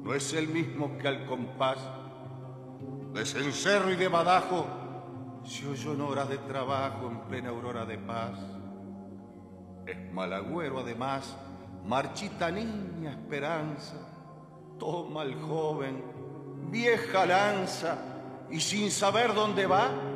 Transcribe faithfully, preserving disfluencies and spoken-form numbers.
no es el mismo que al compás de cencerro y de badajo se oyó en horas de trabajo en plena aurora de paz. Es malagüero además, marchita niña esperanza, toma el joven, vieja lanza, y sin saber dónde va,